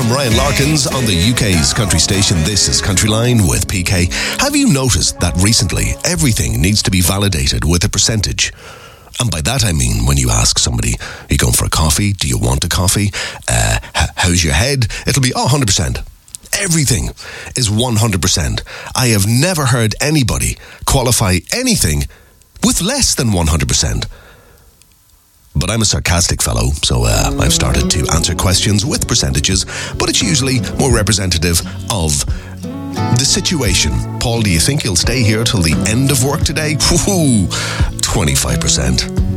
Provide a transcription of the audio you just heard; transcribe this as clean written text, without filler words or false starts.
I'm Ryan Larkins on the UK's country station. This is Countryline with PK. Have you noticed that recently everything needs to be validated with a percentage? And by that I mean when you ask somebody, are you going for a coffee? Do you want a coffee? How's your head? It'll be 100%. Everything is 100%. I have never heard anybody qualify anything with less than 100%. But I'm a sarcastic fellow, so I've started to answer questions with percentages, but it's usually more representative of the situation. Paul, do you think you'll stay here till the end of work today? Woohoo! 25%.